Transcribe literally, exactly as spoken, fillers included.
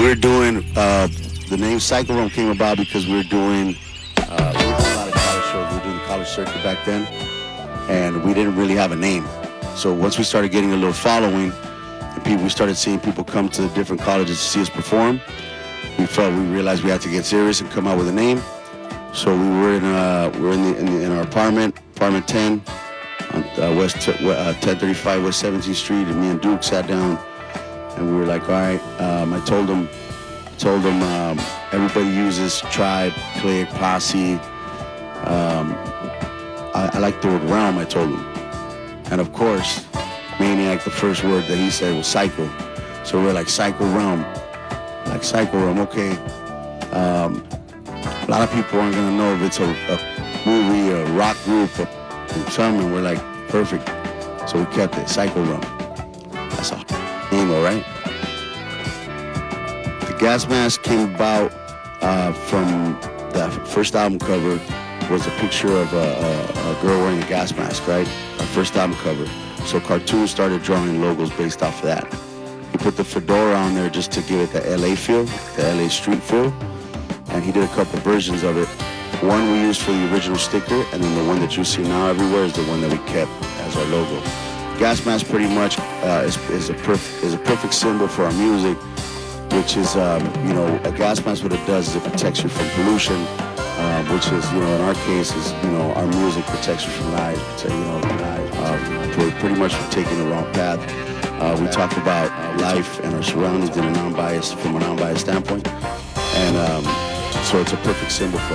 we're doing, uh, the name Cycle Room came about because we were doing, uh, we were doing a lot of college shows. We were doing the college circuit back then, and we didn't really have a name. So once we started getting a little following, and people, we started seeing people come to different colleges to see us perform, we felt, we realized we had to get serious and come out with a name. So we were in, uh, we were in, the, in, the, in our apartment, apartment ten, on uh, West uh, ten thirty-five West seventeenth Street, and me and Duke sat down, and we were like, all right. Um, I told him, told him um, everybody uses Tribe, Click, Posse. Um, I, I like the word realm, I told him. And of course, Maniac, the first word that he said was Psycho. So we're like, Psycho Realm. Like, Psycho Realm, okay. Um, a lot of people aren't gonna know if it's a, a movie, a rock group, or something. And we're like, perfect. So we kept it, Psycho Realm. That's a name, all right? The gas mask came about uh, from the first album cover was a picture of a, a, a girl wearing a gas mask, right? Our first album cover. So cartoons started drawing logos based off of that. He put the fedora on there just to give it the L A feel, the L A street feel. And he did a couple versions of it. One we used for the original sticker, and then the one that you see now everywhere is the one that we kept as our logo. Gas mask pretty much uh, is, is, a perf- is a perfect symbol for our music, which is, um, you know, a gas mask, what it does is it protects you from pollution, uh, which is, you know, in our case is, you know, our music protects you from lies, protect, you know, lies. Uh, we're pretty much taking the wrong path. Uh, we talk about life and our surroundings in a non-biased, from a non-biased standpoint, and um, so it's a perfect symbol for